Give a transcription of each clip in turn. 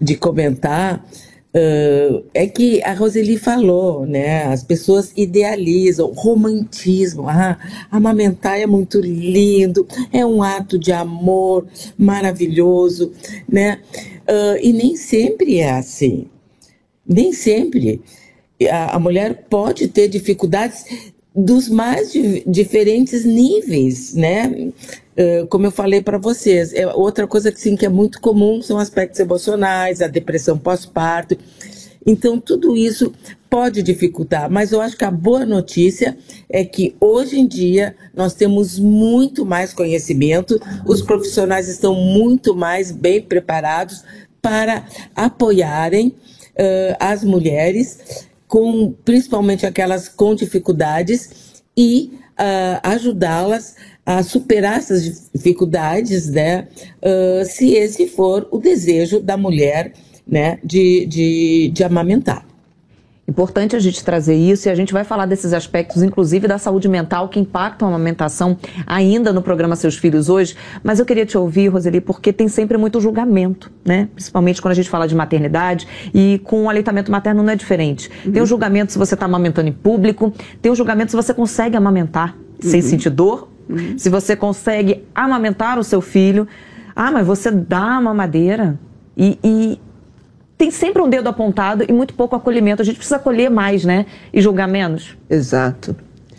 de comentar é que a Roseli falou, né? As pessoas idealizam, romantismo. Amamentar é muito lindo, é um ato de amor maravilhoso, né? E nem sempre é assim. Nem sempre. A mulher pode ter dificuldades dos mais diferentes níveis, né? Como eu falei para vocês, outra coisa que, sim, que é muito comum são aspectos emocionais, a depressão pós-parto. Então, tudo isso pode dificultar, mas eu acho que a boa notícia é que hoje em dia nós temos muito mais conhecimento, os profissionais estão muito mais bem preparados para apoiarem as mulheres, principalmente aquelas com dificuldades, e ajudá-las a superar essas dificuldades, né, se esse for o desejo da mulher, né, de amamentar. Importante a gente trazer isso, e a gente vai falar desses aspectos, inclusive da saúde mental, que impactam a amamentação ainda no programa Seus Filhos hoje. Mas eu queria te ouvir, Roseli, porque tem sempre muito julgamento, né? Principalmente quando a gente fala de maternidade, e com o aleitamento materno não é diferente. Tem o julgamento se você está amamentando em público, tem o julgamento se você consegue amamentar sem sentir dor, se você consegue amamentar o seu filho. Mas você dá a mamadeira e tem sempre um dedo apontado e muito pouco acolhimento. A gente precisa acolher mais, né? E julgar menos. Exato.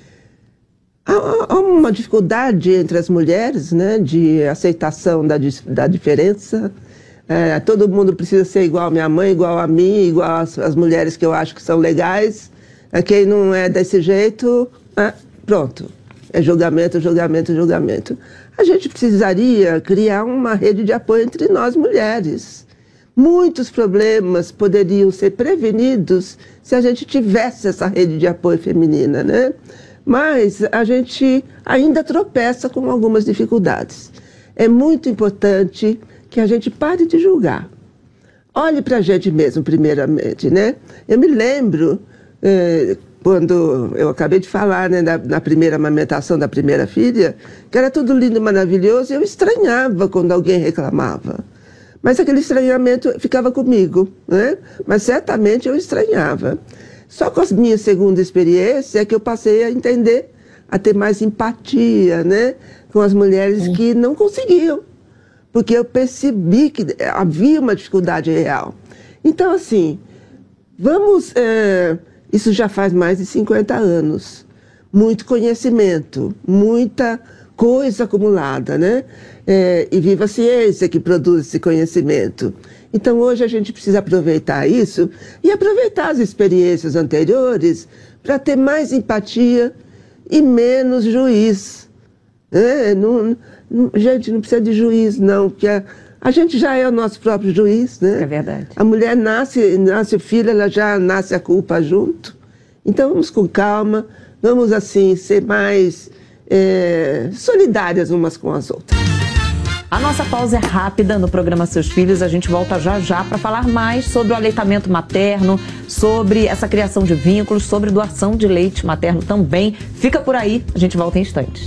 Há uma dificuldade entre as mulheres, né? De aceitação da diferença. Todo mundo precisa ser igual a minha mãe, igual a mim, igual as mulheres que eu acho que são legais. Quem não é desse jeito, pronto. É julgamento, julgamento, julgamento. A gente precisaria criar uma rede de apoio entre nós mulheres. Muitos problemas poderiam ser prevenidos se a gente tivesse essa rede de apoio feminina, né? Mas a gente ainda tropeça com algumas dificuldades. É muito importante que a gente pare de julgar. Olhe para a gente mesmo, primeiramente, né? Eu me lembro, quando eu acabei de falar, né, na primeira amamentação da primeira filha, que era tudo lindo e maravilhoso, e eu estranhava quando alguém reclamava. Mas aquele estranhamento ficava comigo, né? Mas certamente eu estranhava. Só com a minha segunda experiência é que eu passei a entender, a ter mais empatia, né? Com as mulheres que não conseguiam. Porque eu percebi que havia uma dificuldade real. Então, assim, isso já faz mais de 50 anos. Muito conhecimento, muita coisa acumulada, né? E viva a ciência que produz esse conhecimento. Então, hoje a gente precisa aproveitar isso e aproveitar as experiências anteriores para ter mais empatia e menos juiz. Gente, não precisa de juiz, não, porque a gente já é o nosso próprio juiz, né? É verdade. A mulher nasce filha, ela já nasce a culpa junto. Então, vamos com calma, vamos, assim, ser mais solidárias umas com as outras. A nossa pausa é rápida no programa Seus Filhos. A gente volta já para falar mais sobre o aleitamento materno, sobre essa criação de vínculos, sobre doação de leite materno também. Fica por aí, a gente volta em instantes.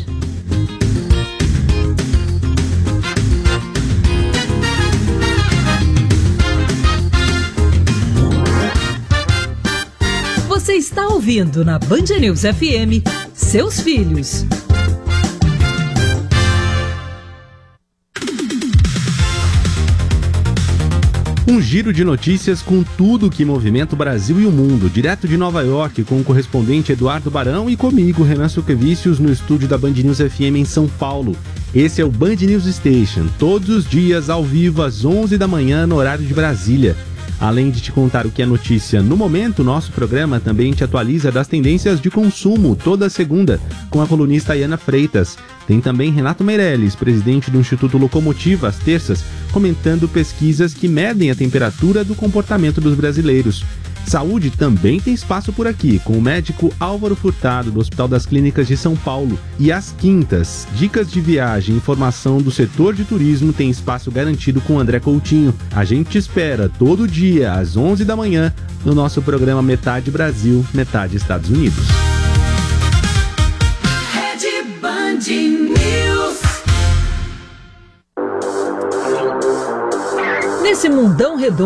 Você está ouvindo na Band News FM Seus Filhos. Um giro de notícias com tudo que movimenta o Brasil e o mundo, direto de Nova York, com o correspondente Eduardo Barão e comigo, Renan Suquevicius, no estúdio da Band News FM em São Paulo. Esse é o Band News Station, todos os dias ao vivo às 11 da manhã no horário de Brasília. Além de te contar o que é notícia no momento, nosso programa também te atualiza das tendências de consumo toda segunda, com a colunista Ayana Freitas. Tem também Renato Meirelles, presidente do Instituto Locomotiva, às terças, comentando pesquisas que medem a temperatura do comportamento dos brasileiros. Saúde também tem espaço por aqui, com o médico Álvaro Furtado, do Hospital das Clínicas de São Paulo. E às quintas, dicas de viagem e informação do setor de turismo tem espaço garantido com André Coutinho. A gente te espera todo dia, às 11 da manhã, no nosso programa Metade Brasil, Metade Estados Unidos. Rede Band News. Nesse mundão redondo,